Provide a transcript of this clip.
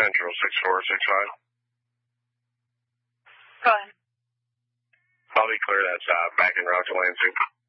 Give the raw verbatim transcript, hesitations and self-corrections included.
Central six four six five. Go ahead. I'll be clear. That's uh, back in Route to Lansing.